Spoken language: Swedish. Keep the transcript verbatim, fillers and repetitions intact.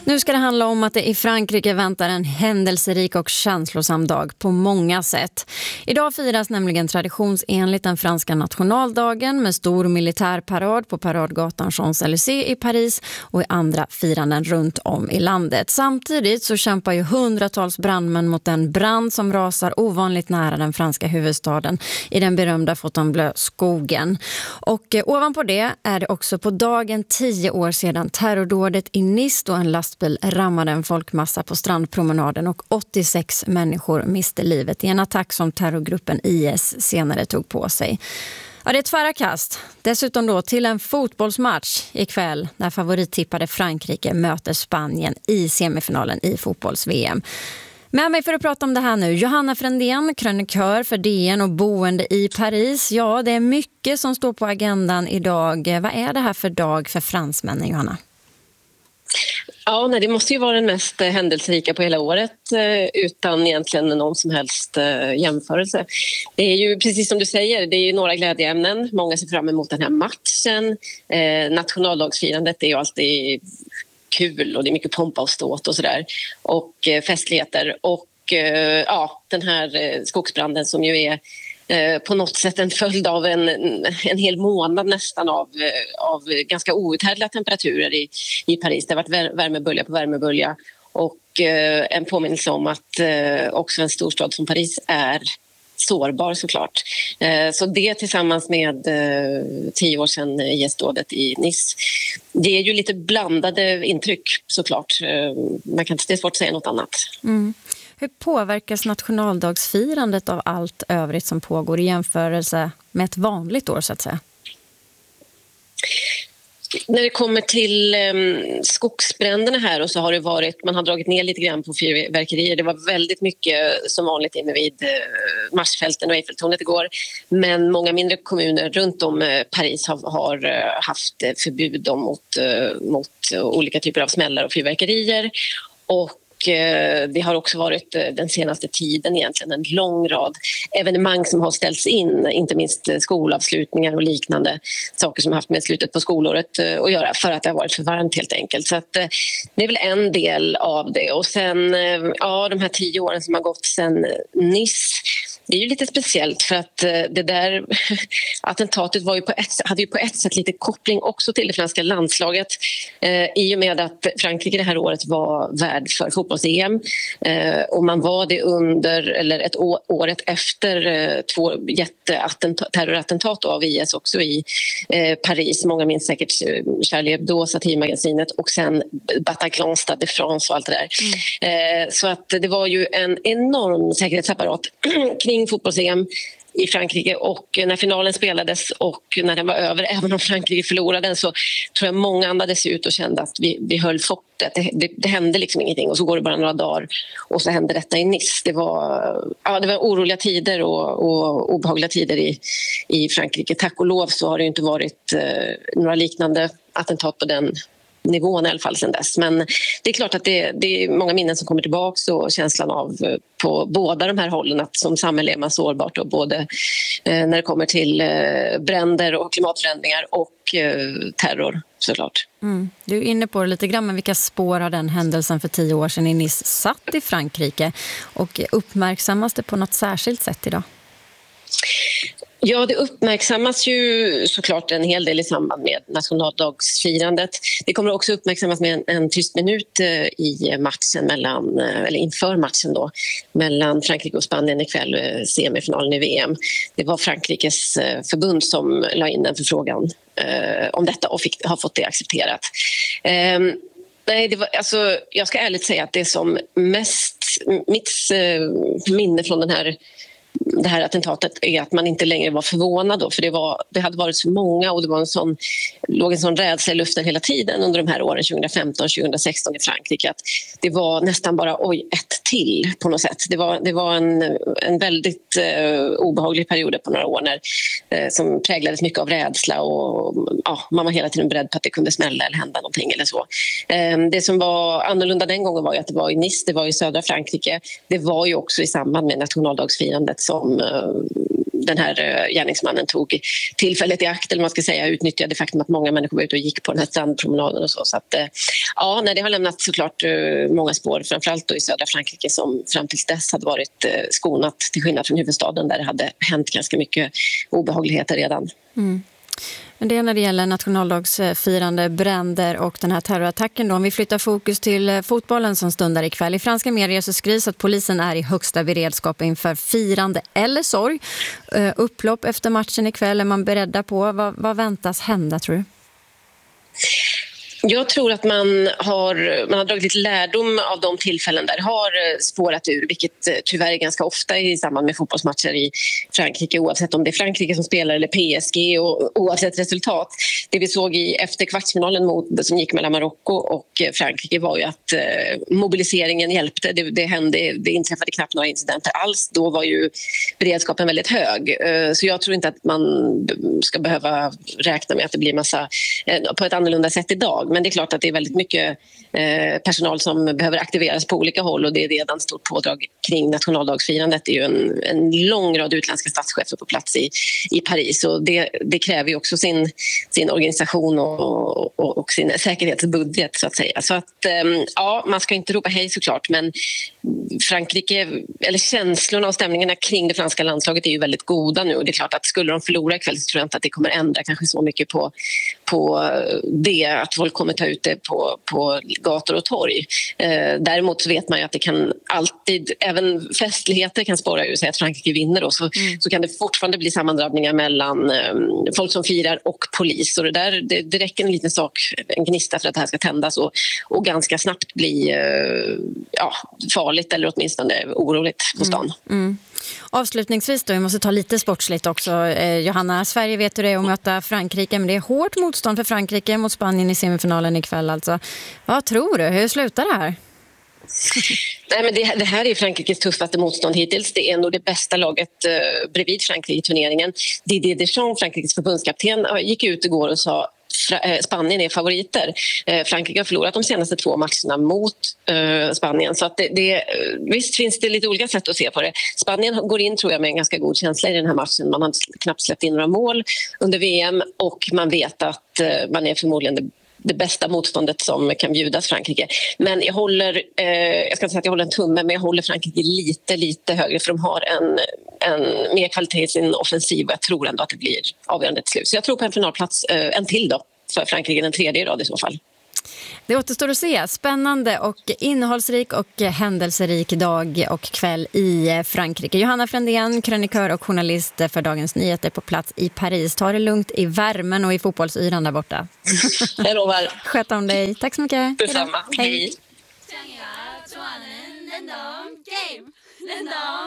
Nu ska det handla om att det i Frankrike väntar en händelserik och känslosam dag på många sätt. Idag firas nämligen traditionsenligt den franska nationaldagen med stor militärparad på paradgatan Champs-Élysées i Paris och i andra firanden runt om i landet. Samtidigt så kämpar ju hundratals brandmän mot en brand som rasar ovanligt nära den franska huvudstaden i den berömda Fontainebleau-skogen. Och eh, ovanpå det är det också på dagen tio år sedan terrordådet i Nice då en lastbil rammade en folkmassa på strandpromenaden och åttiosex människor miste livet i en attack som terrorgruppen I S senare tog på sig. Ja, det är ett tvära kast. Dessutom då till en fotbollsmatch ikväll när favorittippade Frankrike möter Spanien i semifinalen i fotbolls-V M. Med mig för att prata om det här nu, Johanna Frändén, krönikör för D N och boende i Paris. Ja, det är mycket som står på agendan idag. Vad är det här för dag för fransmännen, Johanna? Ja, nej, det måste ju vara den mest händelserika på hela året utan egentligen någon som helst jämförelse. Det är ju precis som du säger, det är ju några glädjeämnen. Många ser fram emot den här matchen. Eh, nationaldagsfirandet är ju alltid kul och det är mycket pompa och ståt och sådär. Och eh, festligheter. Och eh, ja, den här eh, skogsbranden som ju är på något sätt en följd av en, en hel månad nästan av, av ganska outhärdliga temperaturer i, i Paris. Det har varit värmebölja på värmebölja och eh, en påminnelse om att eh, också en storstad som Paris är sårbar såklart. Eh, så det tillsammans med eh, tio år sedan I S-dådet i Nice, det är ju lite blandade intryck såklart. Eh, man kan inte, det är svårt att säga något annat. Mm. Hur påverkas nationaldagsfirandet av allt övrigt som pågår i jämförelse med ett vanligt år så att säga? När det kommer till um, skogsbränderna här och så har det varit, man har dragit ner lite grann på fyrverkerier. Det var väldigt mycket som vanligt inne vid uh, Marsfälten och Eiffeltornet igår. Men många mindre kommuner runt om uh, Paris har, har uh, haft förbud mot, uh, mot uh, olika typer av smällar och fyrverkerier. Och det har också varit den senaste tiden egentligen en lång rad evenemang som har ställts in, inte minst skolavslutningar och liknande saker som har haft med slutet på skolåret att göra för att det har varit för varmt helt enkelt. Så att det är väl en del av det. Och sen, ja, de här tio åren som har gått sedan Nice, det är ju lite speciellt för att det där attentatet var ju på ett, hade ju på ett sätt lite koppling också till det franska landslaget eh, i och med att Frankrike det här året var värd för fotbolls-E M eh, och man var det under, eller ett år, året efter eh, två jätteterrorattentat av I S också i eh, Paris. Många minns säkert Charlie Hebdo, satirmagasinet och sen Bataclan, Stade de France och allt det där. Mm. Eh, så att det var ju en enorm säkerhetsapparat kring fotbolls-E M i Frankrike och när finalen spelades och när den var över, även om Frankrike förlorade den, så tror jag många andades ut och kände att vi, vi höll fortet. Det, det, det hände liksom ingenting och så går det bara några dagar och så hände detta i Nice. Det var, ja, det var oroliga tider och, och obehagliga tider i, i Frankrike. Tack och lov så har det ju inte varit eh, några liknande attentat på den nivån i alla fall sedan dess. Men det är klart att det, det är många minnen som kommer tillbaka och känslan av på båda de här hållen att som samhälle är man sårbart och både eh, när det kommer till eh, bränder och klimatförändringar och eh, terror såklart. Mm. Du är inne på det lite grann, men vilka spår har den händelsen för tio år sedan i Nice satt i Frankrike och uppmärksammas det på något särskilt sätt idag? Ja, det uppmärksammas ju såklart en hel del i samband med nationaldagsfirandet. Det kommer också uppmärksammas med en, en tyst minut i matchen mellan, eller inför matchen då, mellan Frankrike och Spanien ikväll, semifinalen i V M. Det var Frankrikes förbund som la in en förfrågan eh, om detta och fick, har fått det accepterat. Eh, nej, det var, alltså, jag ska ärligt säga att det som mest, mitt eh, minne från den här det här attentatet är att man inte längre var förvånad då, för det, var, det hade varit så många och det var en sån, låg en sån rädsla i luften hela tiden under de här åren tjugohundrafemton tjugohundrasexton i Frankrike att det var nästan bara oj, ett till på något sätt. Det var, det var en, en väldigt eh, obehaglig period på några år när, eh, som präglades mycket av rädsla och ja, man var hela tiden beredd på att det kunde smälla eller hända någonting eller så. Eh, det som var annorlunda den gången var ju att det var i Nice, det var i södra Frankrike. Det var ju också i samband med nationaldagsfirandet som den här uh, gärningsmannen tog tillfället i akt, eller man ska säga utnyttjade det faktum att många människor var ute och gick på den här strandpromenaden och så. Så att, uh, ja, nej, det har lämnat såklart uh, många spår, framförallt då i södra Frankrike som fram tills dess hade varit uh, skonat till skillnad från huvudstaden där det hade hänt ganska mycket obehagligheter redan. Mm. Men det är när det gäller nationaldagsfirande, bränder och den här terrorattacken då. Om vi flyttar fokus till fotbollen som stundar ikväll. I franska medier så skrivs att polisen är i högsta beredskap inför firande eller sorg. Upplopp efter matchen ikväll är man beredda på. Vad, vad väntas hända, tror du? Jag tror att man har, man har dragit lite lärdom av de tillfällen där det har spårat ur, vilket tyvärr är ganska ofta i samband med fotbollsmatcher i Frankrike, oavsett om det är Frankrike som spelar eller P S G och oavsett resultat. Det vi såg i efter kvartsfinalen mot, som gick mellan Marocko och Frankrike var ju att eh, mobiliseringen hjälpte. Det, det, hände, det inträffade knappt några incidenter alls. Då var ju beredskapen väldigt hög. Eh, så jag tror inte att man ska behöva räkna med att det blir massa eh, på ett annorlunda sätt idag. Men det är klart att det är väldigt mycket eh, personal som behöver aktiveras på olika håll och det är redan stort pådrag kring nationaldagsfirandet. Det är ju en, en lång rad utländska statschefer på plats i, i Paris och det, det kräver ju också sin, sin organisation och, och, och sin säkerhetsbudget så att säga. Så att eh, ja, man ska inte ropa hej såklart, men Frankrike, eller känslorna och stämningarna kring det franska landslaget är ju väldigt goda nu och det är klart att skulle de förlora ikväll så tror jag inte att det kommer ändra kanske så mycket på, på det att folk kommer ta ut det på, på gator och torg. Eh, däremot så vet man ju att det kan alltid, även festligheter kan spåra ur sig att Frankrike vinner då, så, mm. så kan det fortfarande bli sammandrabbningar mellan eh, folk som firar och polis. Och det, där, det, det räcker en liten sak, en gnista för att det här ska tändas och, och ganska snabbt bli eh, ja, farligt eller åtminstone oroligt på stan. Mm. Mm. Avslutningsvis då, vi måste ta lite sportsligt också. Eh, Johanna, Sverige vet hur det är att möta Frankrike, men det är hårt motstånd för Frankrike mot Spanien i semifinalen ikväll alltså. Vad tror du? Hur slutar det här? Nej, men det, det här är Frankrikes tuffaste motstånd hittills. Det är nog det bästa laget eh, bredvid Frankrike i turneringen. Didier Deschamps, Frankrikes förbundskapten, gick ut igår och sa Spanien är favoriter. Frankrike har förlorat de senaste två matcherna mot uh, Spanien. Så att det, det, visst finns det lite olika sätt att se på det. Spanien går in tror jag med en ganska god känsla i den här matchen. Man har knappt släppt in några mål under V M och man vet att uh, man är förmodligen det det bästa motståndet som kan bjudas Frankrike. Men jag håller, eh, jag ska inte säga att jag håller en tumme, men jag håller Frankrike lite, lite högre för de har en, en mer kvalitet i sin offensiv och jag tror ändå att det blir avgörande till slut. Så jag tror på en finalplats, eh, en till då, för Frankrike, den tredje i rad i så fall. Det återstår att se. Spännande och innehållsrik och händelserik dag och kväll i Frankrike. Johanna Frändén, krönikör och journalist för Dagens Nyheter på plats i Paris. Ta det lugnt i värmen och i fotbollsyran där borta. Jag lovar. Sköt om dig. Tack så mycket. Detsamma. Hej.